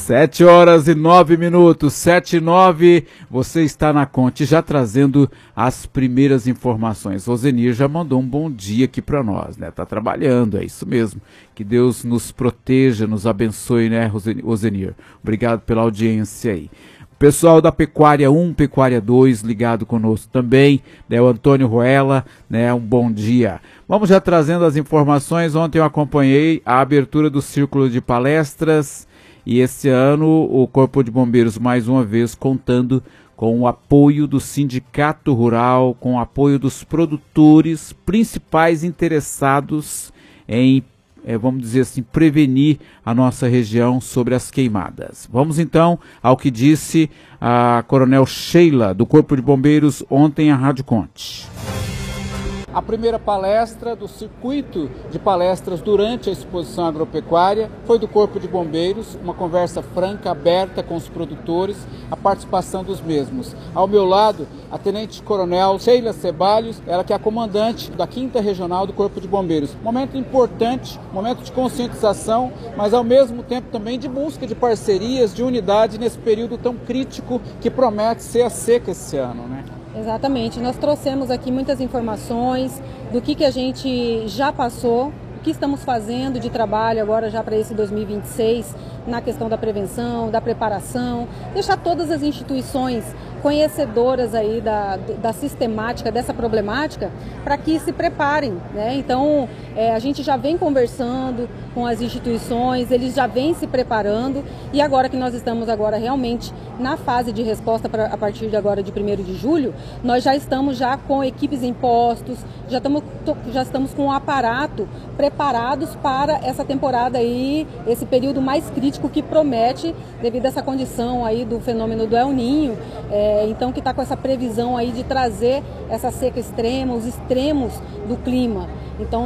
7h09, 7h09, você está na Conte, já trazendo as primeiras informações. Rosenir já mandou um bom dia aqui para nós, né? Tá trabalhando, é isso mesmo. Que Deus nos proteja, nos abençoe, né, Rosenir? Obrigado pela audiência aí. Pessoal da Pecuária 1, Pecuária 2, ligado conosco também, né, o Antônio Ruela, né, um bom dia. Vamos já trazendo as informações. Ontem eu acompanhei a abertura do Círculo de Palestras e esse ano o Corpo de Bombeiros, mais uma vez, contando com o apoio do Sindicato Rural, com o apoio dos produtores principais interessados em vamos dizer assim, prevenir a nossa região sobre as queimadas. Vamos então ao que disse a Coronel Sheila, do Corpo de Bombeiros, ontem à Rádio Conte. A primeira palestra do circuito de palestras durante a exposição agropecuária foi do Corpo de Bombeiros, uma conversa franca, aberta com os produtores, a participação dos mesmos. Ao meu lado, a Tenente Coronel Sheila Ceballos, ela que é a comandante da 5ª Regional do Corpo de Bombeiros. Momento importante, momento de conscientização, mas ao mesmo tempo também de busca de parcerias, de unidade nesse período tão crítico que promete ser a seca esse ano, né? Exatamente, nós trouxemos aqui muitas informações do que a gente já passou, o que estamos fazendo de trabalho agora já para esse 2026, na questão da prevenção, da preparação, deixar todas as instituições conhecedoras aí da sistemática dessa problemática para que se preparem, né? Então, a gente já vem conversando com as instituições, eles já vêm se preparando e agora que nós estamos agora realmente na fase de resposta a partir de agora de 1º de julho, nós já estamos já com equipes em postos, já estamos com o aparato preparados para essa temporada aí, esse período mais crítico que promete devido a essa condição aí do fenômeno do El Niño, então que está com essa previsão aí de trazer essa seca extrema, os extremos do clima. Então